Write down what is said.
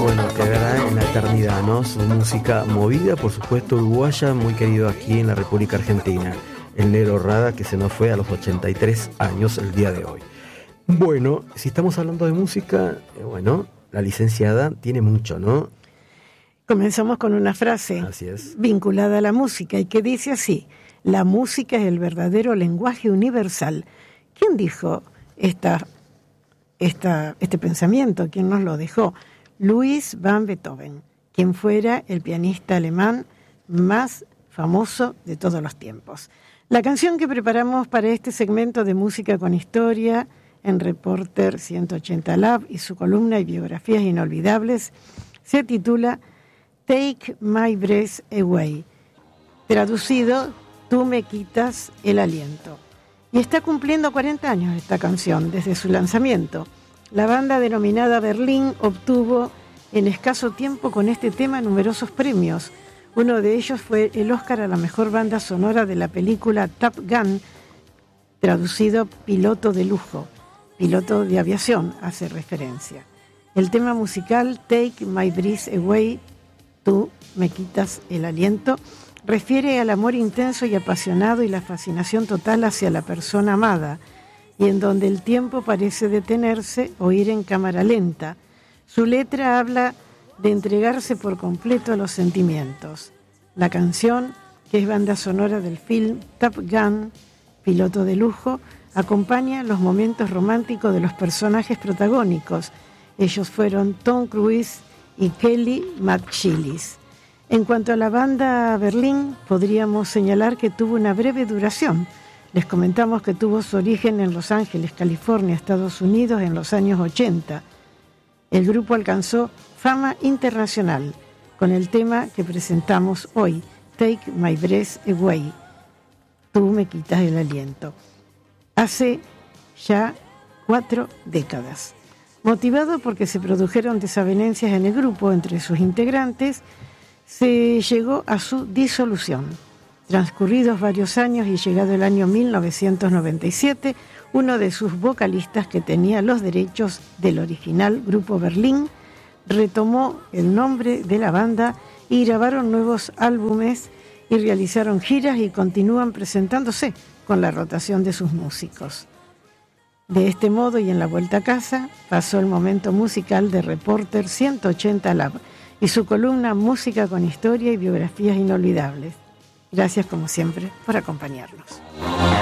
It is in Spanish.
bueno, quedará en la eternidad, ¿no? Su música movida, por supuesto, uruguaya, muy querido aquí en la República Argentina. El Negro Rada, que se nos fue a los 83 años el día de hoy. Bueno, si estamos hablando de música, bueno, la licenciada tiene mucho, ¿no? Comenzamos con una frase Así es. vinculada a la música y que dice así: la música es el verdadero lenguaje universal. ¿Quién dijo este pensamiento? ¿Quién nos lo dejó? Louis van Beethoven, quien fuera el pianista alemán más famoso de todos los tiempos. La canción que preparamos para este segmento de Música con Historia en Reporter 180 Lab y su columna y biografías inolvidables se titula Take My Breath Away, traducido, Tú me quitas el aliento. Y está cumpliendo 40 años esta canción desde su lanzamiento. La banda denominada Berlín obtuvo en escaso tiempo con este tema numerosos premios. Uno de ellos fue el Oscar a la mejor banda sonora de la película Top Gun, traducido piloto de lujo, piloto de aviación hace referencia. El tema musical Take My Breath Away, Tú me quitas el aliento, refiere al amor intenso y apasionado y la fascinación total hacia la persona amada, y en donde el tiempo parece detenerse o ir en cámara lenta. Su letra habla de entregarse por completo a los sentimientos. La canción, que es banda sonora del film Top Gun, piloto de lujo, acompaña los momentos románticos de los personajes protagónicos. Ellos fueron Tom Cruise y Kelly McGillis. En cuanto a la banda Berlín, podríamos señalar que tuvo una breve duración. Les comentamos que tuvo su origen en Los Ángeles, California, Estados Unidos, en los años 80. El grupo alcanzó fama internacional con el tema que presentamos hoy, Take My Breath Away, Tú me quitas el aliento. Hace ya 4 décadas. Motivado porque se produjeron desavenencias en el grupo entre sus integrantes, se llegó a su disolución. Transcurridos varios años y llegado el año 1997, uno de sus vocalistas, que tenía los derechos del original grupo Berlín, retomó el nombre de la banda y grabaron nuevos álbumes y realizaron giras y continúan presentándose con la rotación de sus músicos. De este modo y en la vuelta a casa pasó el momento musical de Reporter 180 Lab y su columna Música con Historia y biografías inolvidables. Gracias como siempre por acompañarnos.